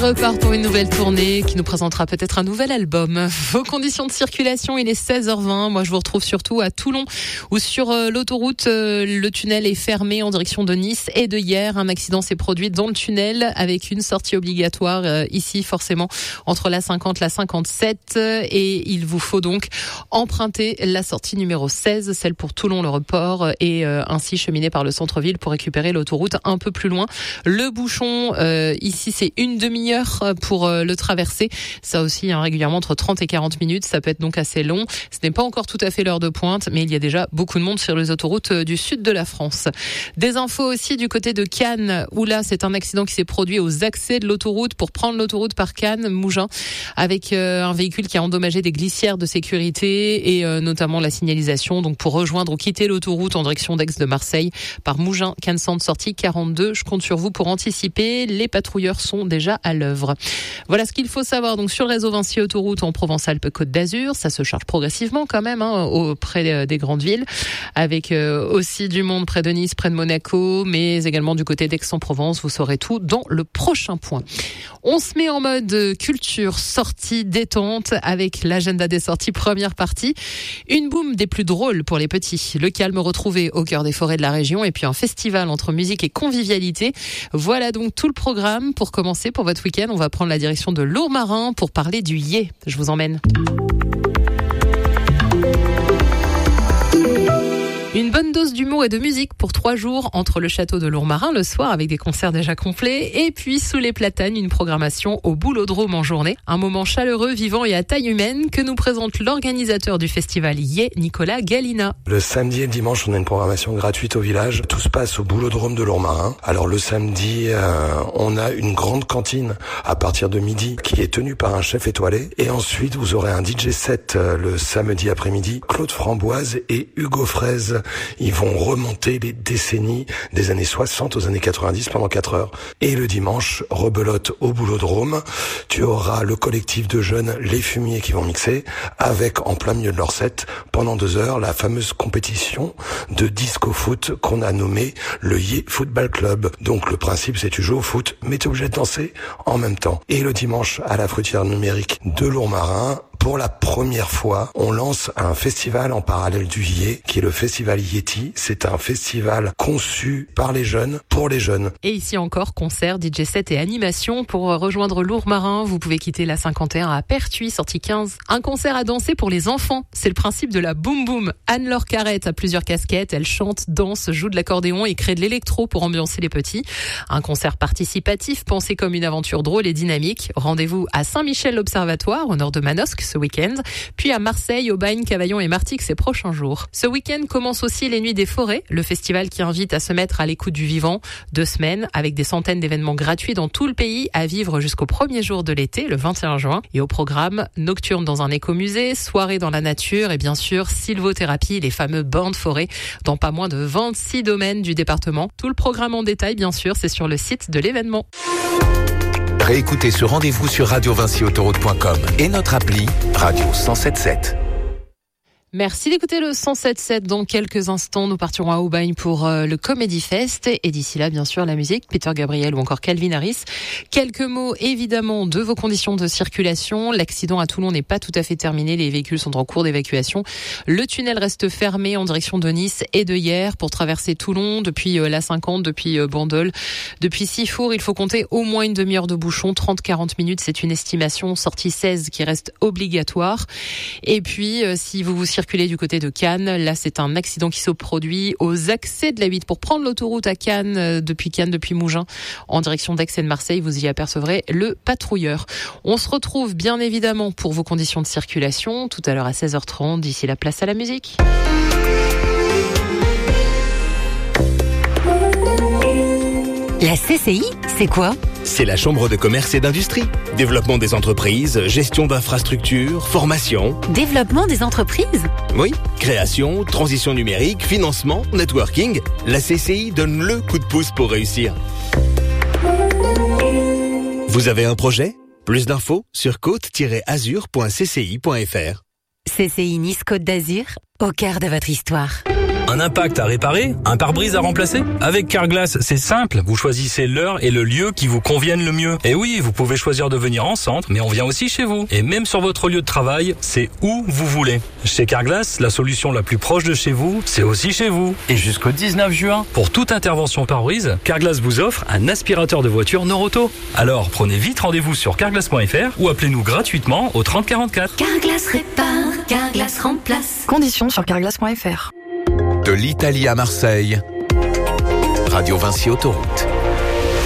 Repart pour une nouvelle tournée qui nous présentera peut-être un nouvel album. Vos conditions de circulation, il est 16h20. Moi, je vous retrouve surtout à Toulon où sur l'autoroute, le tunnel est fermé en direction de Nice et de Hyères. Un accident s'est produit dans le tunnel avec une sortie obligatoire ici forcément entre la 50 et la 57 et il vous faut donc emprunter la sortie numéro 16, celle pour Toulon le report et ainsi cheminer par le centre-ville pour récupérer l'autoroute un peu plus loin. Le bouchon ici c'est une demi-heure pour le traverser. Ça aussi, régulièrement entre 30 et 40 minutes. Ça peut être donc assez long. Ce n'est pas encore tout à fait l'heure de pointe, mais il y a déjà beaucoup de monde sur les autoroutes du sud de la France. Des infos aussi du côté de Cannes, où là, c'est un accident qui s'est produit aux accès de l'autoroute pour prendre l'autoroute par Cannes, Mougins, avec un véhicule qui a endommagé des glissières de sécurité et notamment la signalisation. Donc pour rejoindre ou quitter l'autoroute en direction d'Aix de Marseille par Mougins, Cannes Centre sortie 42. Je compte sur vous pour anticiper. Les patrouilleurs sont déjà à l'œuvre. Voilà ce qu'il faut savoir donc sur le réseau Vinci Autoroute en Provence-Alpes-Côte d'Azur. Ça se charge progressivement quand même auprès des grandes villes, avec aussi du monde près de Nice, près de Monaco, mais également du côté d'Aix-en-Provence. Vous saurez tout dans le prochain point. On se met en mode culture, sortie, détente avec l'agenda des sorties, première partie. Une boum des plus drôles pour les petits. Le calme retrouvé au cœur des forêts de la région et puis un festival entre musique et convivialité. Voilà donc tout le programme. Pour commencer, pour votre week-end, on va prendre la direction de Lourmarin pour parler du Yé. Je vous emmène. Une bonne dose d'humour et de musique pour 3 jours entre le château de Lourmarin le soir avec des concerts déjà complets et puis sous les platanes une programmation au Boulodrome en journée. Un moment chaleureux, vivant et à taille humaine que nous présente l'organisateur du festival Yé, Nicolas Galina. Le samedi et le dimanche, on a une programmation gratuite au village. Tout se passe au Boulodrome de Lourmarin. Alors le samedi, on a une grande cantine à partir de midi qui est tenue par un chef étoilé. Et ensuite, vous aurez un DJ set le samedi après-midi. Claude Framboise et Hugo Fraise. Ils vont remonter les décennies des années 60 aux années 90 pendant 4 heures. Et le dimanche, rebelote au Boulodrome. Tu auras le collectif de jeunes Les Fumiers qui vont mixer avec en plein milieu de leur set pendant 2 heures la fameuse compétition de disco foot qu'on a nommée le Yé Football Club. Donc le principe c'est tu joues au foot mais tu es obligé de danser en même temps. Et le dimanche à la fruitière numérique de Lourmarin, pour la première fois, on lance un festival en parallèle du Yé, qui est le festival Yéti. C'est un festival conçu par les jeunes, pour les jeunes. Et ici encore, concert, DJ set et animation. Pour rejoindre Lourmarin, vous pouvez quitter la 51 à Pertuis, sortie 15. Un concert à danser pour les enfants. C'est le principe de la Boum Boum. Anne-Laure Carrette a plusieurs casquettes. Elle chante, danse, joue de l'accordéon et crée de l'électro pour ambiancer les petits. Un concert participatif, pensé comme une aventure drôle et dynamique. Rendez-vous à Saint-Michel-l'Observatoire, au nord de Manosque, ce week-end, puis à Marseille, Aubagne, Cavaillon et Martigues ces prochains jours. Ce week-end commence aussi les Nuits des Forêts, le festival qui invite à se mettre à l'écoute du vivant. 2 semaines avec des centaines d'événements gratuits dans tout le pays à vivre jusqu'au premier jour de l'été, le 21 juin. Et au programme, nocturne dans un écomusée, soirée dans la nature et bien sûr sylvothérapie, les fameux bains de forêt dans pas moins de 26 domaines du département. Tout le programme en détail, bien sûr, c'est sur le site de l'événement. Réécoutez ce rendez-vous sur radiovinciautoroute.com et notre appli Radio 107.7. Merci d'écouter le 107.7. Dans quelques instants, nous partirons à Aubagne pour le Comedy Fest. Et d'ici là, bien sûr, la musique, Peter Gabriel ou encore Calvin Harris. Quelques mots, évidemment, de vos conditions de circulation. L'accident à Toulon n'est pas tout à fait terminé. Les véhicules sont en cours d'évacuation. Le tunnel reste fermé en direction de Nice et de Hyères pour traverser Toulon depuis la 50, depuis Bandol, depuis Sifour. Il faut compter au moins une demi-heure de bouchon, 30-40 minutes. C'est une estimation. Sortie 16 qui reste obligatoire. Et puis, si vous circulez du côté de Cannes, là c'est un accident qui se produit aux accès de la 8 pour prendre l'autoroute à Cannes, depuis Mougins en direction d'Aix et de Marseille. Vous y apercevrez le patrouilleur. On se retrouve bien évidemment pour vos conditions de circulation tout à l'heure à 16h30. D'ici la place à la musique. La CCI, c'est quoi ? C'est la Chambre de commerce et d'industrie. Développement des entreprises, gestion d'infrastructures, formation. Développement des entreprises ? Oui, création, transition numérique, financement, networking. La CCI donne le coup de pouce pour réussir. Vous avez un projet ? Plus d'infos sur côte-azur.cci.fr. CCI Nice Côte d'Azur, au cœur de votre histoire. Un impact à réparer? Un pare-brise à remplacer? Avec Carglass, c'est simple. Vous choisissez l'heure et le lieu qui vous conviennent le mieux. Et oui, vous pouvez choisir de venir en centre, mais on vient aussi chez vous. Et même sur votre lieu de travail, c'est où vous voulez. Chez Carglass, la solution la plus proche de chez vous, c'est aussi chez vous. Et jusqu'au 19 juin, pour toute intervention pare-brise, Carglass vous offre un aspirateur de voiture Noroto. Alors, prenez vite rendez-vous sur carglass.fr ou appelez-nous gratuitement au 30 44. Carglass répare, Carglass remplace. Conditions sur carglass.fr. De l'Italie à Marseille, Radio Vinci Autoroute.